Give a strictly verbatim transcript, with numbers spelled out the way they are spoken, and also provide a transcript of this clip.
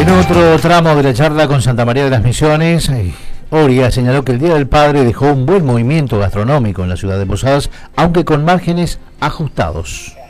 En otro tramo de la charla con Santa María de las Misiones, Oria señaló que el Día del Padre dejó un buen movimiento gastronómico en la ciudad de Posadas, aunque con márgenes ajustados.